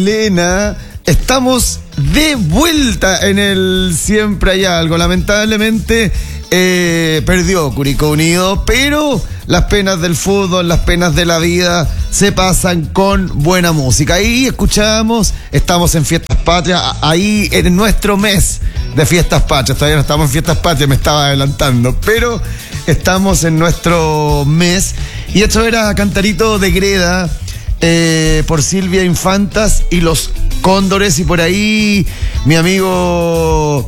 Elena, estamos de vuelta en el Siempre Hay Algo. Lamentablemente perdió Curicó Unido, pero las penas del fútbol, las penas de la vida se pasan con buena música. Ahí escuchamos, estamos en Fiestas Patrias, ahí en nuestro mes de Fiestas Patrias. Todavía no estamos en Fiestas Patrias, me estaba adelantando, pero estamos en nuestro mes. Y esto era Cantarito de Greda, por Silvia Infantas y los Cóndores. Y por ahí mi amigo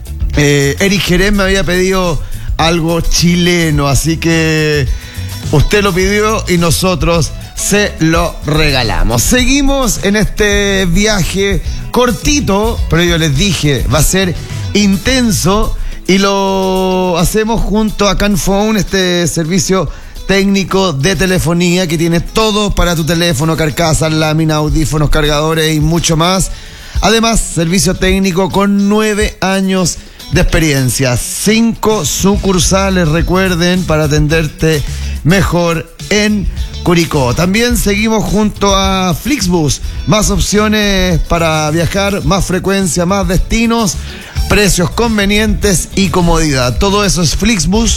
Eric Jerez me había pedido algo chileno, así que usted lo pidió y nosotros se lo regalamos. Seguimos en este viaje cortito, pero yo les dije, va a ser intenso, y lo hacemos junto a Canphone, este servicio técnico de telefonía que tiene todo para tu teléfono: carcasas, láminas, audífonos, cargadores y mucho más. Además, servicio técnico con 9 años de experiencia. 5 sucursales, recuerden, para atenderte mejor en Curicó. También seguimos junto a Flixbus. Más opciones para viajar, más frecuencia, más destinos, precios convenientes y comodidad. Todo eso es Flixbus,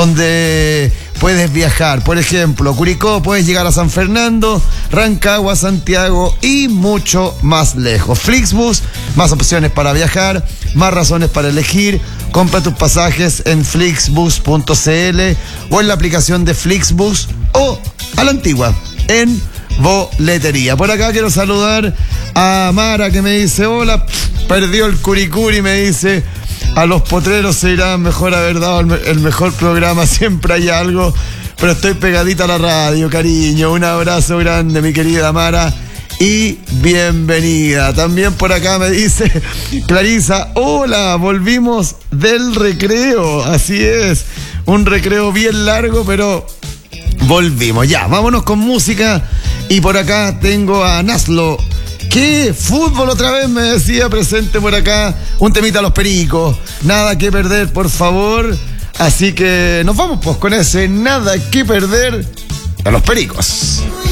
donde puedes viajar. Por ejemplo, Curicó, puedes llegar a San Fernando, Rancagua, Santiago y mucho más lejos. Flixbus, más opciones para viajar, más razones para elegir. Compra tus pasajes en flixbus.cl o en la aplicación de Flixbus o a la antigua en boletería. Por acá quiero saludar a Mara, que me dice: hola, perdió el Curicuri, me dice. A los potreros se irán mejor haber dado el mejor programa, Siempre Hay Algo, pero estoy pegadita a la radio, cariño. Un abrazo grande, mi querida Mara, y bienvenida. También por acá me dice Clarisa: hola, volvimos del recreo. Así es, un recreo bien largo, pero volvimos. Ya, vámonos con música. Y por acá tengo a Naslo. ¿Qué? Fútbol otra vez, me decía, presente por acá. Un temita a los Pericos. Nada que perder, por favor. Así que nos vamos pues con ese Nada que perder a los Pericos.